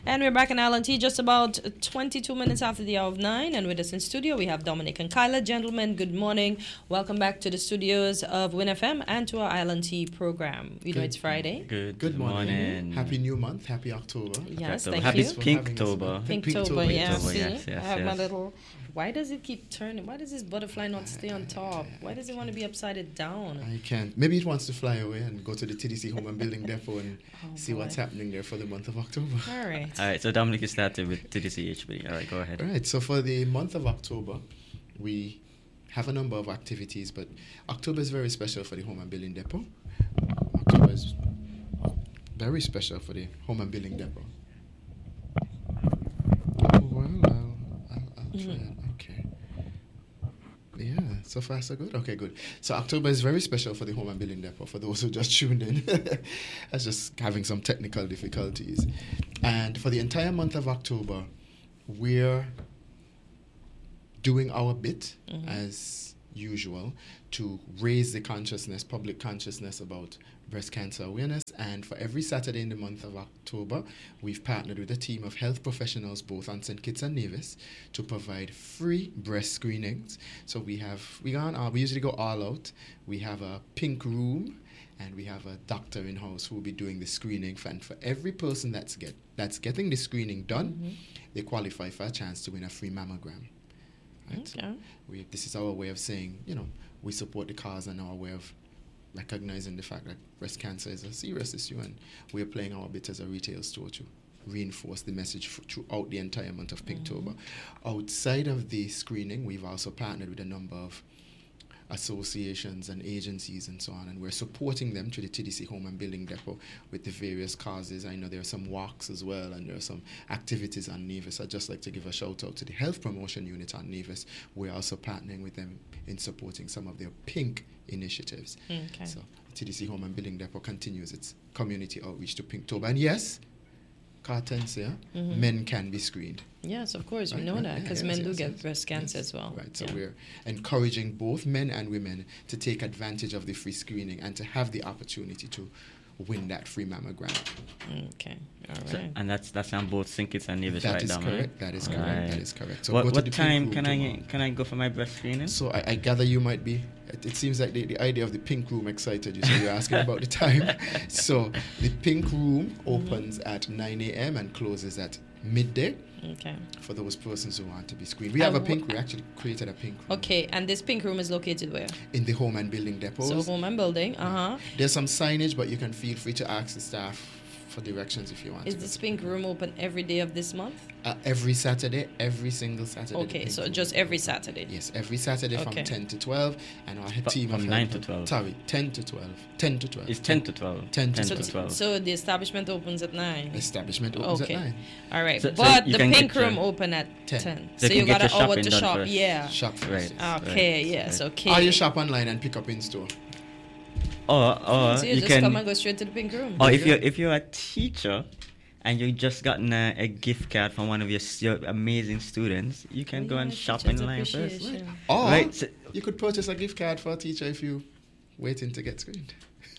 And we're back in LNT just about 22 minutes after the hour of 9. And with us in studio, we have Dominic and Kyla. Gentlemen, good morning. Welcome back to the studios of WinFM and to our LNT program. You know it's Friday. Good morning. Happy new month. Happy October. Yes, thank you. Happy Pinktober. Pinktober, yes. Yes, I have my little... Why does it keep turning? Why does this butterfly not stay on top? Why does it want to be upside down? I can't. Maybe it wants to fly away and go to the TDC Home and Building Depot and see what's happening there for the month of October. All right. All right, so Dominic is started with TDC HB. All right, go ahead. All right, so for the month of October, we have a number of activities, but October is very special for the Home and Building Depot. October is very special for the Home and Building Depot. Oh, well, I'll try it. Okay. Yeah, so far so good. Okay, good. So October is very special for the Home and Building Depot, for those who just tuned in. That's just having some technical difficulties. And for the entire month of October, we're doing our bit, as usual, to raise the consciousness, public consciousness about breast cancer awareness. And for every Saturday in the month of October, we've partnered with a team of health professionals, both on St. Kitts and Nevis, to provide free breast screenings. So we usually go all out. We have a pink room, and we have a doctor in-house who will be doing the screening. And for every person that's getting the screening done, they qualify for a chance to win a free mammogram. Right? Okay. So this is our way of saying, we support the cause, and our way of recognizing the fact that breast cancer is a serious issue, and we're playing our bit as a retail store to reinforce the message throughout the entire month of Pinktober. Outside of the screening, we've also partnered with a number of associations and agencies and so on, and we're supporting them through the TDC Home and Building Depot with the various causes. I know there are some walks as well, and there are some activities on Nevis. I'd just like to give a shout out to the Health Promotion Unit on Nevis. We're also partnering with them in supporting some of their pink initiatives. Okay. So TDC Home and Building Depot continues its community outreach to Pinktober. And yes, Cartensia, men can be screened. Yes, of course, we know that, because men do get breast cancer as well. Right, so we're encouraging both men and women to take advantage of the free screening and to have the opportunity to win that free mammogram. Okay, all right. So, and that's on both St. Kitts and Nevis, right, Dominic? That is correct. That is correct. So what time can I go for my breast screening? So I gather you might be. It seems like the idea of the pink room excited you, so you're asking about the time. So the pink room opens at 9 a.m. and closes at midday. Okay. For those persons who want to be screened. We have a pink room. We actually created a pink room. Okay, and this pink room is located where? In the Home and Building Depots. So Home and Building, There's some signage, but you can feel free to ask the staff for directions if you want. Is this pink room open every day of this month? Every Saturday, every single Saturday. Okay, so just every Saturday? Yes, every Saturday from 10 to 12. And our team from 9 to 12. Sorry, 10 to 12. 10 to 12. It's 10 to 12. 10 to 12. So the establishment opens at 9? The establishment opens at 9. All right, but the pink room open at 10. So you got an hour to shop. First. Yeah. Shop first. Right. Okay, yes, okay. Or you shop online and pick up in store. Or so you just come and go straight to the pink room. Or if you're a teacher and you just gotten a gift card from one of your amazing students, you can go and shop online first. Right. Or so you could purchase a gift card for a teacher if you waiting to get screened.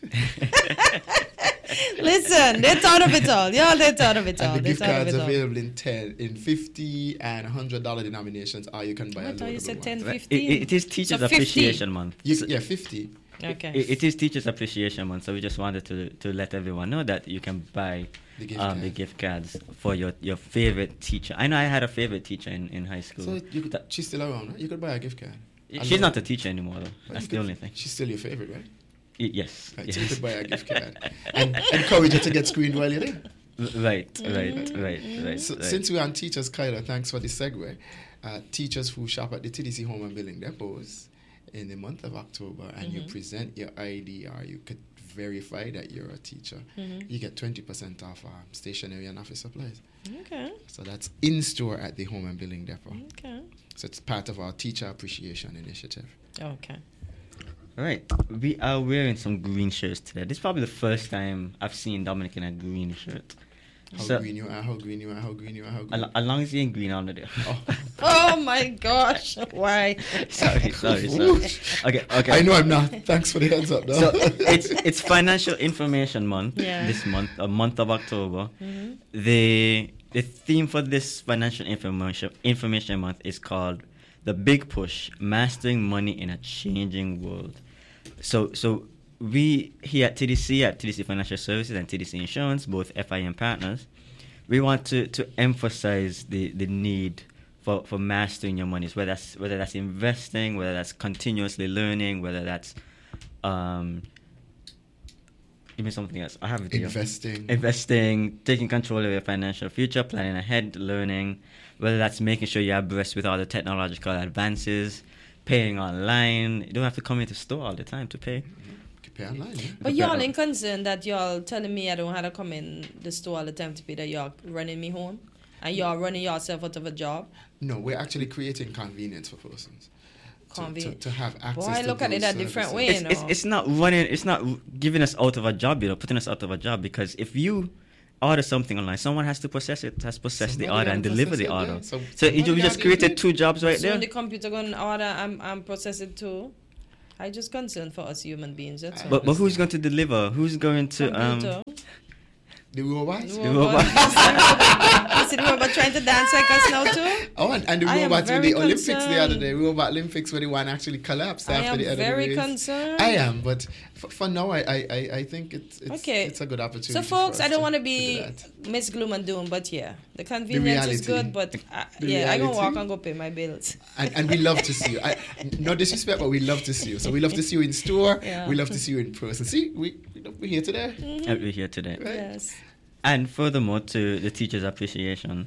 Listen, they thought of it all. They thought of it all. And the gift cards available in $50 and $100 denominations, or you can buy a loadable one. You said 10, 15? It is Teachers Appreciation Month. 50. Okay. It is Teachers Appreciation Month, so we just wanted to let everyone know that you can buy the gift cards for your favorite teacher. I know I had a favorite teacher in high school. So she's still around, right? You could buy a gift card. She's not a teacher anymore, though. That's the only thing. She's still your favorite, right? Yes. Right, so you could buy a gift card and encourage her to get screened while you're there. Right. So, since we're on teachers, Kyla, thanks for the segue. Teachers who shop at the TDC Home and Building Depots in the month of October and you present your ID or you could verify that you're a teacher, you get 20% off stationery and office supplies. Okay. So that's in store at the Home and Building Depot. Okay. So it's part of our Teacher Appreciation Initiative. Okay. All right. We are wearing some green shirts today. This is probably the first time I've seen Dominic in a green shirt. How green you are, how green you are, how green you are, how green. As long as you ain't green under there. Oh my gosh. Why? Sorry. Okay. I know I'm not. Thanks for the heads up, though. So it's Financial Information Month this month, a month of October. The the theme for this financial information month is called The Big Push: Mastering Money in a Changing World. So we here at TDC Financial Services and TDC Insurance, both FIM partners, we want to emphasize the need for mastering your monies, whether that's investing, whether that's continuously learning, whether that's give me something else. I have it here. Investing, taking control of your financial future, planning ahead, learning, whether that's making sure you're abreast with all the technological advances, paying online. You don't have to come into store all the time to pay. You can pay online, yeah. But y'all ain't concerned that y'all telling me I don't have to come in the store all the time to pay, that y'all running me home? And y'all running yourself out of a job? No, we're actually creating convenience for persons. To have access Boy, I look at it a different way. It's not giving us out of a job, putting us out of a job, because if you order something online, someone has to possess the order and deliver the order. Yeah. So you just created two jobs right there. So when the computer going to order and process it too? I just concerned for us human beings. That's all. But who's going to deliver? Who's going to computer. The robots? The robots. You see the robot trying to dance like us now too? Oh, and the robots with the Olympics the other day. Robot Olympics where the one actually collapsed after the other very race. Concerned. I am, but for now, I think it's a good opportunity. So, folks, I don't want to be Miss Gloom and Doom, but yeah, the convenience is good, but I'm going to walk and go pay my bills. And we love to see you. No disrespect, but we love to see you. So we love to see you in store. Yeah. We love to see you in person. See, we're here today. Mm-hmm. We're here today. Right? Yes. And furthermore, to the Teachers Appreciation,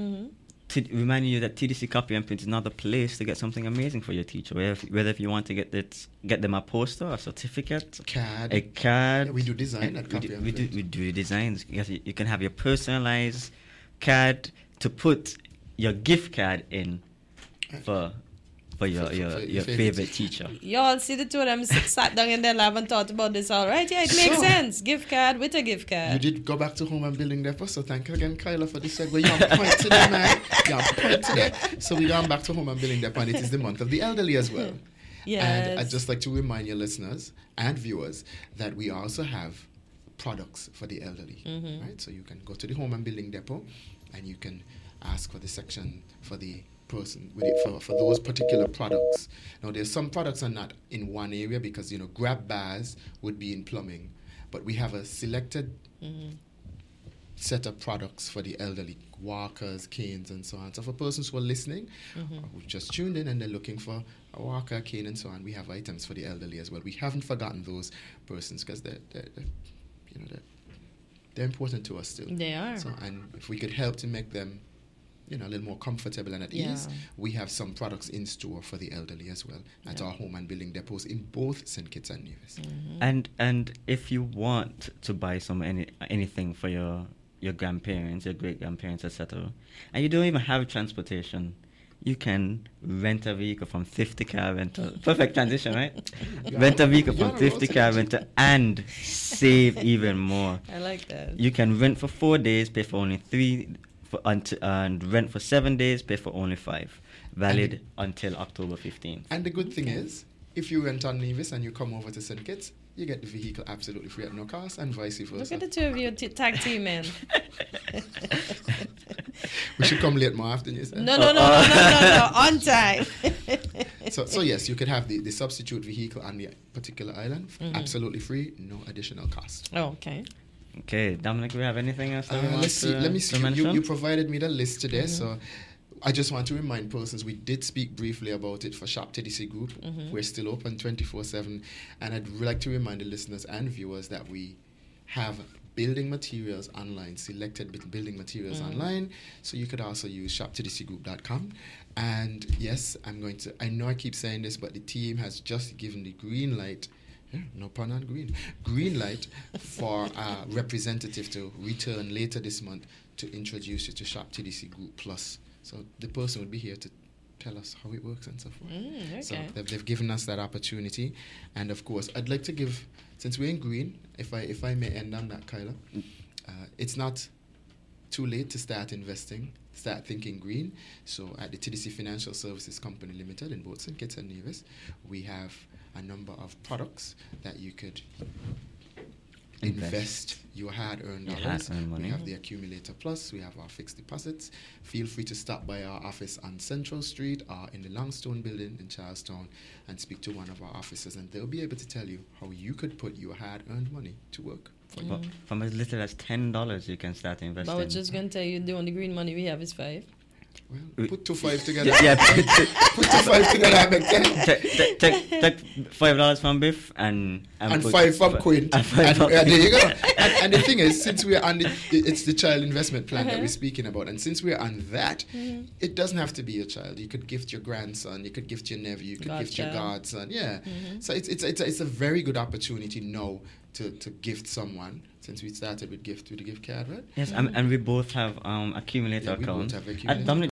to remind you that TDC Copy and Print is not the place to get something amazing for your teacher. Whether if you want to get them a poster, a certificate, a card. Yeah, we do design at Copy and Print. We do designs. You can have your personalized card to put your gift card in for your favorite teacher. Y'all see the two of them sat down in their lab and thought about this all right? Yeah, it makes sense. Gift card with a gift card. You did go back to Home and Building Depot, so thank you again, Kyla, for this segue. You're on point today, man. You're on point today. So we're going back to Home and Building Depot, and it is the month of the elderly as well. Yes. And I'd just like to remind your listeners and viewers that we also have products for the elderly, right? So you can go to the Home and Building Depot, and you can ask for the section for the person with it for those particular products. Now there's some products are not in one area because grab bars would be in plumbing, but we have a selected set of products for the elderly, walkers, canes, and so on. So for persons who are listening, who just tuned in and they're looking for a walker, cane, and so on, we have items for the elderly as well. We haven't forgotten those persons because they're important to us still. They are. So, and if we could help to make them a little more comfortable and at ease, we have some products in store for the elderly as well at our Home and Building Depots in both St. Kitts and Nevis. And if you want to buy anything for your grandparents, your great grandparents, etc., and you don't even have transportation, you can rent a vehicle from Thrifty Car Rental. Perfect transition, right? Rent a vehicle from Thrifty Car Rental and save even more. I like that. You can rent for 4 days, pay for only 3. And rent for 7 days, pay for only 5. Valid until October 15th. And the good thing is, if you rent on Nevis and you come over to St. Kitts, you get the vehicle absolutely free at no cost, and vice versa. Look at the two of you tag team, man. We should come late more often, you said. No, on time. So yes, you could have the substitute vehicle on the particular island, absolutely free, no additional cost. Oh, okay. Okay, Dominic, do we have anything else that let me see. You provided me the list today, so I just want to remind persons we did speak briefly about it for Shop TDC Group. We're still open 24/7, and I'd like to remind the listeners and viewers that we have building materials online, selected building materials online, so you could also use shoptdcgroup.com. And yes, I know I keep saying this, but the team has just given the green light. Yeah, no pun on green light for a representative to return later this month to introduce you to Shop TDC Group Plus. So the person would be here to tell us how it works and so forth. Okay. So they've given us that opportunity. And of course, I'd like to give, since we're in green, if I may end on that, Kyla, it's not too late to start investing, start thinking green. So at the TDC Financial Services Company Limited in both St. Kitts and Nevis, we have a number of products that you could invest your hard-earned Your dollars. hard-earned money. We have the Accumulator Plus. We have our fixed deposits. Feel free to stop by our office on Central Street or in the Longstone Building in Charlestown and speak to one of our officers, and they'll be able to tell you how you could put your hard-earned money to work for you. But from as little as $10, you can start investing. But I was just going to tell you, the only green money we have is 5. Well, put 2 5 together. Yeah, Put 2 5 together and make 10. take $5 from Biff and And put 5 from Quint. and five from- There you go. And the thing is, since we're on it's the child investment plan that we're speaking about, and since we're on that, it doesn't have to be your child. You could gift your grandson, you could gift your nephew, you could gift your godson. Yeah. So it's a very good opportunity now to gift someone, since we started with the gift card, right? Yes, and we both have accumulator Yeah, we both accounts. have accumulator Dominic,